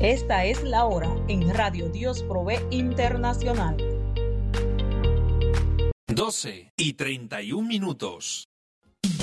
Esta es la hora en Radio Dios Provee Internacional. 12:31.